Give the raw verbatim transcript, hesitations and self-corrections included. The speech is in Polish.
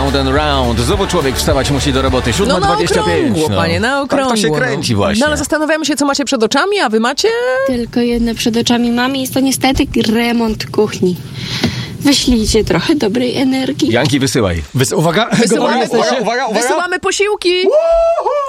Round and round. Znowu człowiek wstawać musi do roboty. siódma dwadzieścia pięć. No na okrągło, panie, na okrągło. Tak to się kręci właśnie. No ale zastanawiamy się, co macie przed oczami, a wy macie? Tylko jedno przed oczami mamy, jest to niestety remont kuchni. Wyślijcie trochę dobrej energii. Janki, wysyłaj. Wys- uwaga, Wysyłamy, gotowi jesteście? uwaga, uwaga. wysyłamy posiłki.